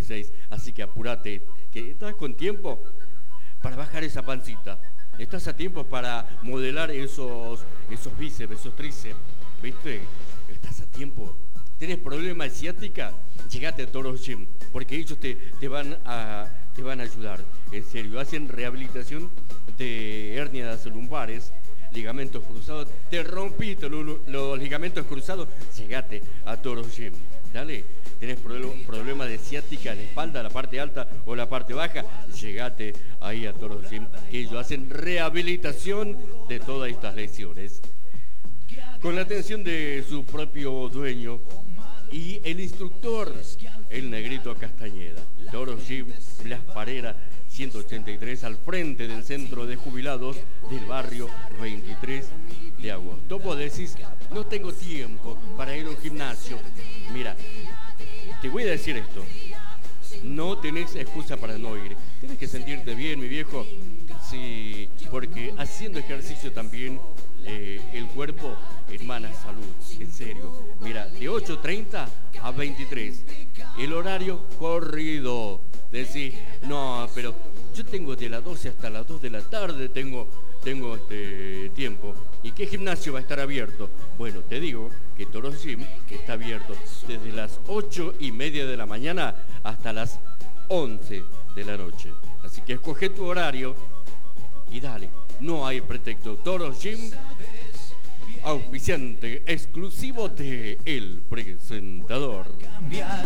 16. Así que apúrate, que estás con tiempo para bajar esa pancita. Estás a tiempo para modelar esos bíceps, esos tríceps. ¿Viste? Estás a tiempo. ¿Tenés problema de ciática? Llegate a Toro Gym, porque ellos te van a ayudar. En serio, hacen rehabilitación de hernias lumbares, ligamentos cruzados. Te rompiste los ligamentos cruzados, llegate a Toro Gym. Dale, tenés problema de ciática en la espalda, la parte alta o la parte baja, llegate ahí a Toro Gym, que ellos hacen rehabilitación de todas estas lesiones. Con la atención de su propio dueño y el instructor, el Negrito Castañeda. Toro Gym Blas Parera 183, al frente del centro de jubilados del barrio 23 de agosto. Vos decís, no tengo tiempo para ir a un gimnasio. Mira, te voy a decir esto. No tenés excusa para no ir. Tienes que sentirte bien, mi viejo. Sí, porque haciendo ejercicio también el cuerpo hermana salud. En serio. Mira, de 8:30 a 23. El horario corrido. Decís, no, pero yo tengo de las 12 hasta las 2 de la tarde, tengo tiempo. ¿Y qué gimnasio va a estar abierto? Bueno, te digo que Toro Gym está abierto desde las 8:30 de la mañana hasta las 11 de la noche. Así que escoge tu horario y dale, no hay pretexto. Toro Gym, auspiciante exclusivo de El Presentador.